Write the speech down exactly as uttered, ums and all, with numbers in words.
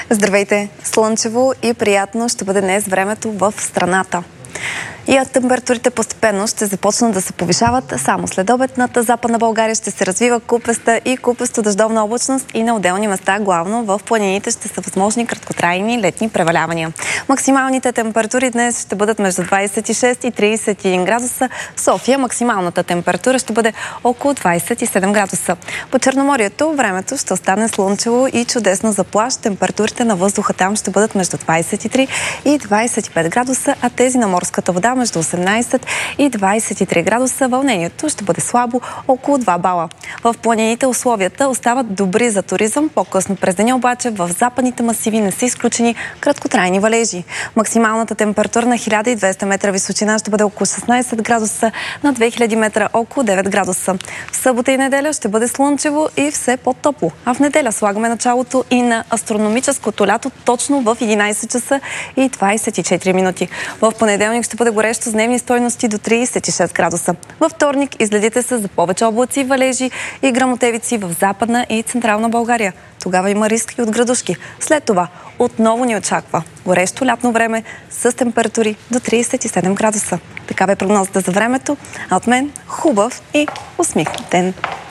Здравейте! Слънчево и приятно ще бъде днес времето в страната. И температурите постепенно ще започнат да се повишават. Само след обед над Западна България ще се развива купеста и купесто дъждовна облачност и на отделни места, главно в планините, ще са възможни краткотрайни летни превалявания. Максималните температури днес ще бъдат между двадесет и шест и тридесет и един градуса. В София максималната температура ще бъде около двадесет и седем градуса. По Черноморието времето ще остане слънчево и чудесно за плаж. Температурите на въздуха там ще бъдат между двадесет и три и двадесет и пет градуса, а тези на морската вода между осемнадесет и двадесет и три градуса. Вълнението ще бъде слабо, около два бала. В планините условията остават добри за туризъм. По-късно през деня обаче в западните масиви не са изключени краткотрайни валежи. Максималната температура на хиляда и двеста метра височина ще бъде около шестнадесет градуса, на две хиляди метра около девет градуса. В събота и неделя ще бъде слънчево и все по-топло. А в неделя слагаме началото и на астрономическото лято точно в единадесет часа и двадесет и четири минути. В понеделник ще бъде горещо с дневни стойности до тридесет и шест градуса. Във вторник изгледите се за повече облаци, валежи и гръмотевици в Западна и Централна България. Тогава има риск и от градушки. След това отново ни очаква горещо лятно време с температури до тридесет и седем градуса. Такава е прогнозата за времето. А от мен хубав и усмихнат ден!